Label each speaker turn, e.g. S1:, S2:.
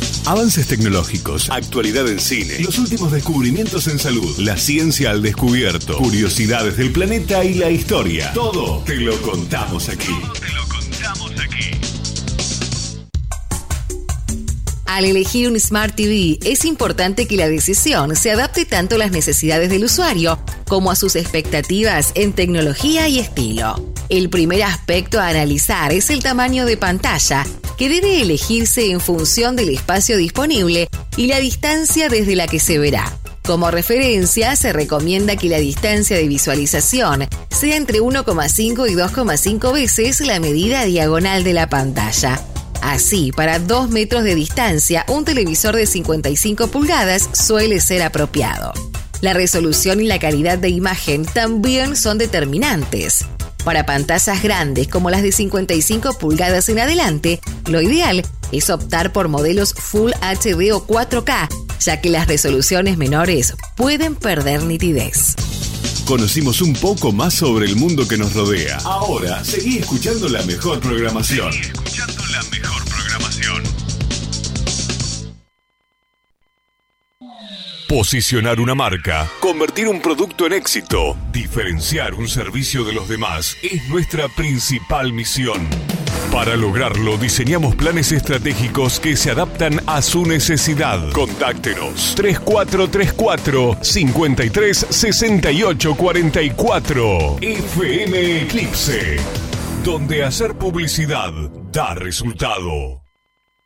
S1: Avances tecnológicos, actualidad en cine, los últimos descubrimientos en salud, la ciencia al descubierto, curiosidades del planeta y la historia. Todo te lo contamos aquí.
S2: Al elegir un Smart TV, es importante que la decisión se adapte tanto a las necesidades del usuario como a sus expectativas en tecnología y estilo. El primer aspecto a analizar es el tamaño de pantalla, que debe elegirse en función del espacio disponible y la distancia desde la que se verá. Como referencia, se recomienda que la distancia de visualización sea entre 1,5 y 2,5 veces la medida diagonal de la pantalla. Así, para 2 metros de distancia, un televisor de 55 pulgadas suele ser apropiado. La resolución y la calidad de imagen también son determinantes. Para pantallas grandes como las de 55 pulgadas en adelante, lo ideal es optar por modelos Full HD o 4K, ya que las resoluciones menores pueden perder nitidez.
S1: Conocimos un poco más sobre el mundo que nos rodea. Ahora, seguí escuchando la mejor programación. Posicionar una marca, convertir un producto en éxito, diferenciar un servicio de los demás es nuestra principal misión. Para lograrlo, diseñamos planes estratégicos que se adaptan a su necesidad. Contáctenos 3434-536844 FM Eclipse, donde hacer publicidad da resultado.